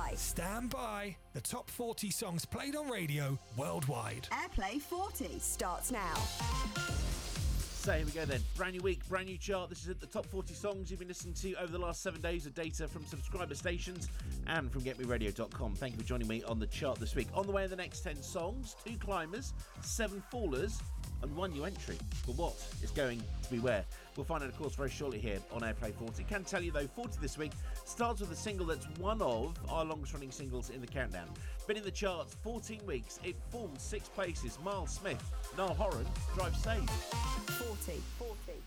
by. Stand by. The top 40 songs played on radio worldwide. Airplay 40 starts now. So here we go then. Brand new week, brand new chart. This is at the top 40 songs you've been listening to over the last 7 days of data from subscriber stations and from GetMeRadio.com. Thank you for joining me on the chart this week. On the way in the next 10 songs, 2 climbers, 7 fallers and 1 new entry. But what is going to be where? We'll find out, of course, very shortly here on Airplay 40. Can tell you, though, 40 this week starts with a single that's one of our longest-running singles in the countdown. Been in the charts 14 weeks. It falls 6 places. Miles Smith, Niall Horan, Drive Safe. 40.